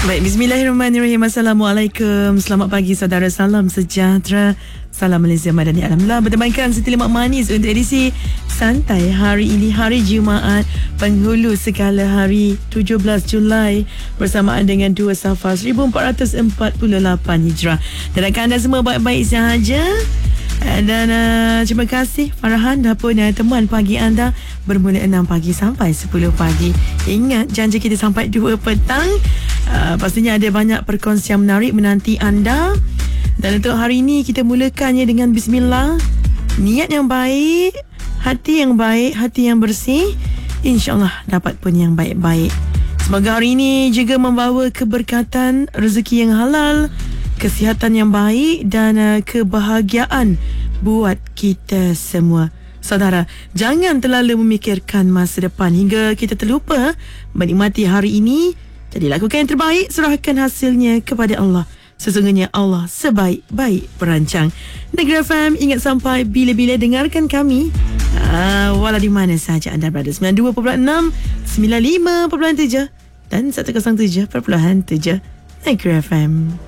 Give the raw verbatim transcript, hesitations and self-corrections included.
Baik, bismillahirrahmanirrahim. Assalamualaikum. Selamat pagi saudara, salam sejahtera. Salam Malaysia Madani. Alhamdulillah, bertemankan Siti Lemak Manis untuk edisi santai hari ini, hari Jumaat penghulu segala hari tujuh belas Julai bersamaan dengan dua Safar seribu empat ratus empat puluh lapan Hijrah. Doakan anda semua baik-baik sahaja. Dan uh, terima kasih Farhan dah pun uh, teman pagi anda bermula enam pagi sampai sepuluh pagi. Ingat janji kita sampai dua petang. uh, Pastinya ada banyak perkongsian menarik menanti anda. Dan untuk hari ini kita mulakannya dengan Bismillah. Niat yang baik, hati yang baik, hati yang bersih, InsyaAllah dapat pun yang baik-baik. Semoga hari ini juga membawa keberkatan, rezeki yang halal, kesihatan yang baik dan uh, kebahagiaan buat kita semua. Saudara, jangan terlalu memikirkan masa depan hingga kita terlupa menikmati hari ini. Jadi lakukan yang terbaik, serahkan hasilnya kepada Allah. Sesungguhnya Allah sebaik-baik perancang. Negeri F M, ingat sampai bila-bila dengarkan kami. Uh, walau di mana sahaja anda berada. sembilan puluh dua perpuluhan enam, sembilan puluh lima perpuluhan tujuh dan seratus tujuh perpuluhan tujuh Negeri F M.